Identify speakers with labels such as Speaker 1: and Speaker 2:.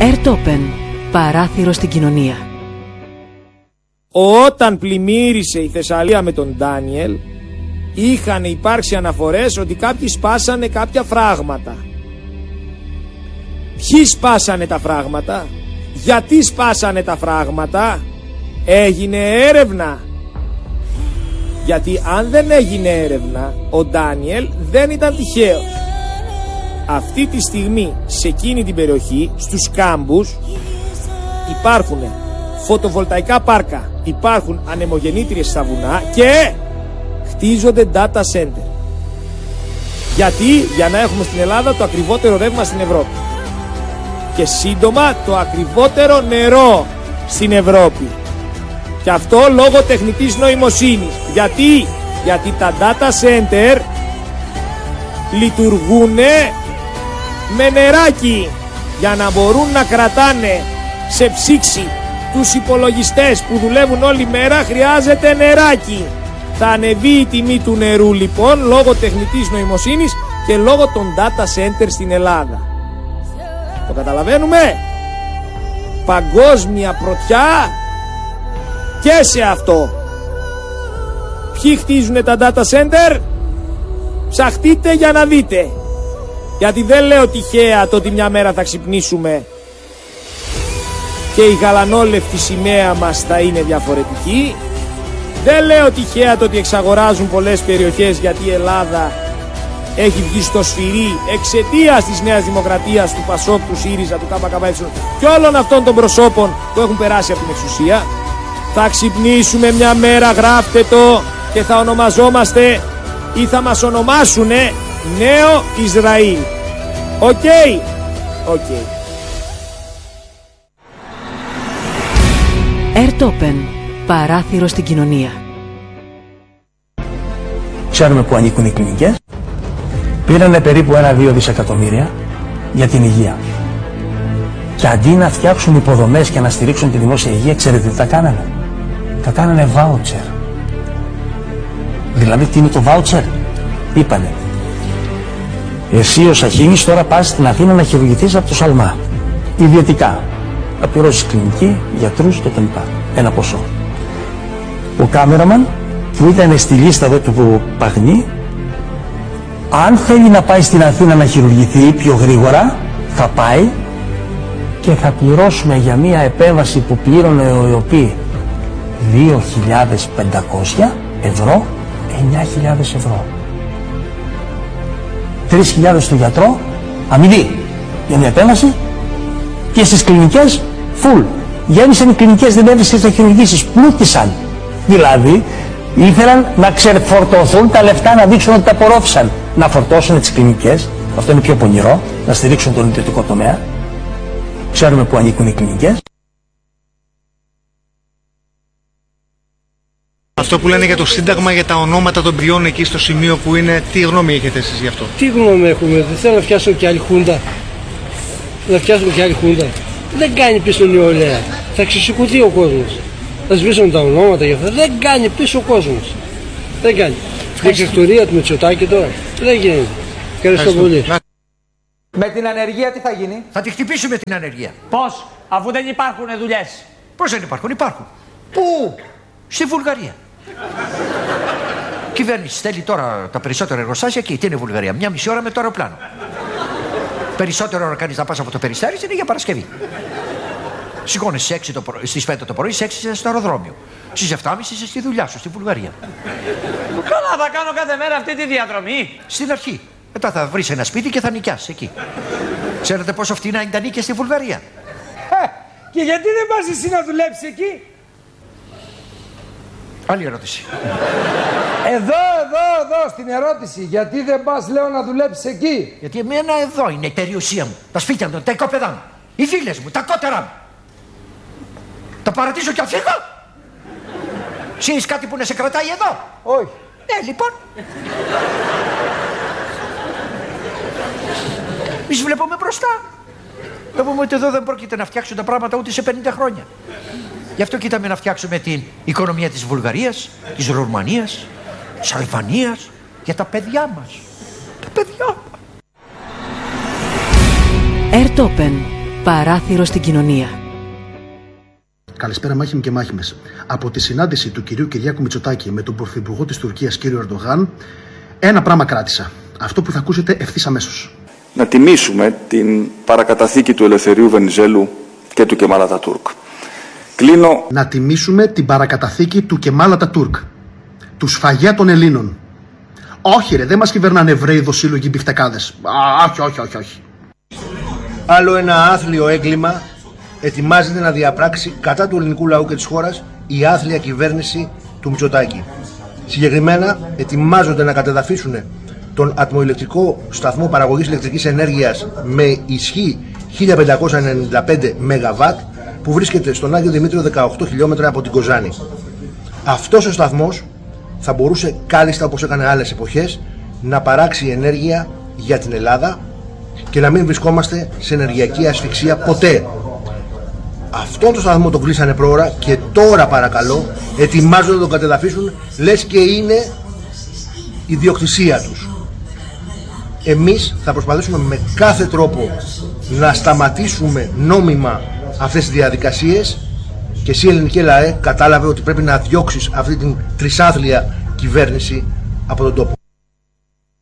Speaker 1: Airtopen, παράθυρο στην κοινωνία.
Speaker 2: Όταν πλημμύρισε η Θεσσαλία με τον Ντάνιελ, είχαν υπάρξει αναφορές ότι κάποιοι σπάσανε κάποια φράγματα. Ποιοι σπάσανε τα φράγματα, γιατί σπάσανε τα φράγματα, έγινε έρευνα. Γιατί αν δεν έγινε έρευνα, ο Ντάνιελ δεν ήταν τυχαίος. Αυτή τη στιγμή σε εκείνη την περιοχή, στους κάμπους, υπάρχουν φωτοβολταϊκά πάρκα, υπάρχουν ανεμογεννήτριες στα βουνά και χτίζονται data center. Γιατί? Για να έχουμε στην Ελλάδα το ακριβότερο ρεύμα στην Ευρώπη και σύντομα το ακριβότερο νερό στην Ευρώπη. Και αυτό λόγω τεχνητής νοημοσύνης. Γιατί? Γιατί τα data center λειτουργούν με νεράκι για να μπορούν να κρατάνε σε ψήξη τους υπολογιστές που δουλεύουν όλη μέρα. Χρειάζεται νεράκι. Θα ανεβεί η τιμή του νερού λοιπόν λόγω τεχνητής νοημοσύνης και λόγω των data center στην Ελλάδα. Το καταλαβαίνουμε? Παγκόσμια πρωτιά και σε αυτό. Ποιοι χτίζουν τα data center? Ψαχτείτε για να δείτε. Γιατί δεν λέω τυχαία το ότι μια μέρα θα ξυπνήσουμε και η γαλανόλευκη σημαία μας θα είναι διαφορετική. Δεν λέω τυχαία το ότι εξαγοράζουν πολλές περιοχές, γιατί η Ελλάδα έχει βγει στο σφυρί εξαιτίας της Νέας Δημοκρατίας, του ΠΑΣΟΚ, του ΣΥΡΙΖΑ, του ΚΚΕ και όλων αυτών των προσώπων που έχουν περάσει από την εξουσία. Θα ξυπνήσουμε μια μέρα, γράφτε το, και θα ονομαζόμαστε ή θα μας ονομάσουνε Νέο Ισραήλ. Οκ.
Speaker 1: Airtopen, παράθυρο στην κοινωνία.
Speaker 3: Ξέρουμε που ανήκουν οι κλινικές. Πήρανε περίπου 1-2 δισεκατομμύρια για την υγεία. Και αντί να φτιάξουν υποδομές και να στηρίξουν τη δημόσια υγεία, ξέρετε τι τα κάνανε? Τα κάνανε βάουτσερ. Δηλαδή τι είναι το βάουτσερ? Είπανε, εσύ ο Σαχίνης τώρα πας στην Αθήνα να χειρουργηθείς από το Σαλμά. Ιδιωτικά. Θα πληρώσεις κλινική, γιατρούς κτλ. Ένα ποσό. Ο κάμεραμαν που ήταν στη λίστα εδώ του Παγνή, αν θέλει να πάει στην Αθήνα να χειρουργηθεί πιο γρήγορα, θα πάει και θα πληρώσουμε για μία επέμβαση που πλήρωνε ο ΕΟΠΗ 2.500 ευρώ, 9.000 ευρώ. 3.000 στο γιατρό, αμοιβή για μια επέμβαση, και στις κλινικές full. Γέμισαν οι κλινικές, δεν έβρισκες να χειρουργήσεις, πλούτησαν. Δηλαδή ήθελαν να ξεφορτωθούν τα λεφτά, να δείξουν ότι τα απορρόφησαν. Να φορτώσουν τις κλινικές, αυτό είναι πιο πονηρό, να στηρίξουν τον ιδιωτικό τομέα. Ξέρουμε που ανήκουν οι κλινικές.
Speaker 4: Αυτό που λένε για το Σύνταγμα, για τα ονόματα των πριών εκεί στο σημείο που είναι, τι γνώμη έχετε εσείς γι' αυτό?
Speaker 5: Τι γνώμη έχουμε? Δεν θέλω να φτιάσουν και άλλη χούντα. Δεν κάνει πίσω νεολαία. Θα ξεσηκωθεί ο κόσμος. Θα σβήσουν τα ονόματα γι' αυτό. Δεν κάνει πίσω ο κόσμος. Δεν κάνει. Δικτατορία του Μητσοτάκη τώρα. Δεν γίνεται. Ευχαριστώ πολύ.
Speaker 6: Με την ανεργία τι θα γίνει?
Speaker 7: Θα τη χτυπήσουμε την ανεργία.
Speaker 6: Πώς? Αφού δεν υπάρχουν δουλειές.
Speaker 7: Πώς δεν υπάρχουν? Υπάρχουν. Πού? Στη Βουλγαρία. Κυβέρνηση στέλνει τώρα τα περισσότερα εργοστάσια εκεί. Τι είναι η Βουλγαρία? Μια μισή ώρα με το αεροπλάνο. Περισσότερο ώρα κάνεις να πας από το Περιστέρι, είναι για Παρασκευή. Σηκώνεσαι στις 5 το πρωί, στις 6 είσαι στο αεροδρόμιο. Στις 7.30 είσαι στη δουλειά σου, στη Βουλγαρία.
Speaker 6: Καλά, θα κάνω κάθε μέρα αυτή τη διαδρομή.
Speaker 7: Στην αρχή. Μετά θα βρεις ένα σπίτι και θα νοικιάσεις εκεί. Ξέρετε πόσο φτηνά είναι τα νίκια στη Βουλγαρία?
Speaker 6: Και γιατί δεν πας εσύ να δουλέψεις εκεί?
Speaker 7: Άλλη ερώτηση.
Speaker 6: Εδώ, στην ερώτηση. Γιατί δεν πας, λέω, να δουλέψεις εκεί?
Speaker 7: Γιατί εμένα εδώ είναι η περιουσία μου. Τα σπίτια μου, τα οικόπεδα μου. Οι φίλες μου, τα κότερα μου. Τα παρατήσω και αφήγω. Ξέρεις κάτι που να σε κρατάει εδώ?
Speaker 6: Όχι.
Speaker 7: Ναι, λοιπόν. Εμείς βλέπουμε μπροστά. Θα πούμε ότι εδώ δεν πρόκειται να φτιάξουν τα πράγματα ούτε σε 50 χρόνια. Γι' αυτό κοίταμε να φτιάξουμε την οικονομία της Βουλγαρίας, της Ρουμανίας, της Αλβανίας, για τα παιδιά μας. Τα παιδιά μας.
Speaker 1: Airtopen, Παράθυρο στην κοινωνία.
Speaker 8: Καλησπέρα μάχημοι και μάχημες. Από τη συνάντηση του κυρίου Κυριάκου Μητσοτάκη με τον πρωθυπουργό της Τουρκίας κύριο Ερντογάν, ένα πράγμα κράτησα. Αυτό που θα ακούσετε ευθύς αμέσως.
Speaker 9: Να τιμήσουμε την παρακαταθήκη του Ελευθερίου Βενιζέλου και του Κεμάλ Ατατούρκ. Κλείνω.
Speaker 8: Να τιμήσουμε την παρακαταθήκη του Κεμάλ Ατατούρκ. Του σφαγιά των Ελλήνων. Όχι ρε, δεν μας κυβερνάνε Εβραίοι δοσύλλογοι μπιφτεκάδες. Όχι.
Speaker 10: Άλλο ένα άθλιο έγκλημα ετοιμάζεται να διαπράξει κατά του ελληνικού λαού και της χώρας η άθλια κυβέρνηση του Μητσοτάκη. Συγκεκριμένα ετοιμάζονται να κατεδαφίσουν τον ατμοηλεκτρικό σταθμό παραγωγής ηλεκτρικής ενέργειας με ισχύ 1595 ΜΒ που βρίσκεται στον Άγιο Δημήτριο 18 χιλιόμετρα από την Κοζάνη. Αυτός ο σταθμός θα μπορούσε κάλλιστα, όπως έκανε άλλες εποχές, να παράξει ενέργεια για την Ελλάδα και να μην βρισκόμαστε σε ενεργειακή ασφυξία ποτέ. Αυτόν τον σταθμό τον κλείσανε πρόωρα και τώρα παρακαλώ ετοιμάζονται να τον κατεδαφίσουν λες και είναι ιδιοκτησία τους. Εμείς θα προσπαθήσουμε με κάθε τρόπο να σταματήσουμε νόμιμα αυτές τις διαδικασίες και εσύ ελληνική ΛΑΕ κατάλαβε ότι πρέπει να διώξεις αυτή την τρισάθλια κυβέρνηση από τον τόπο.